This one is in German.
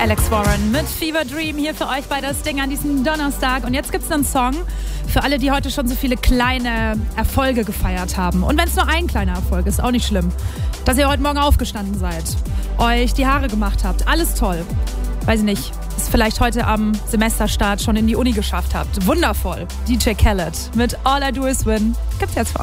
Alex Warren mit Fever Dream hier für euch bei das Ding an diesem Donnerstag. Und jetzt gibt's einen Song für alle, die heute schon so viele kleine Erfolge gefeiert haben. Und wenn es nur ein kleiner Erfolg ist, auch nicht schlimm. Dass ihr heute Morgen aufgestanden seid, euch die Haare gemacht habt, alles toll. Weiß ich nicht, es vielleicht heute am Semesterstart schon in die Uni geschafft habt. Wundervoll. DJ Khaled mit All I Do Is Win gibt's jetzt für euch.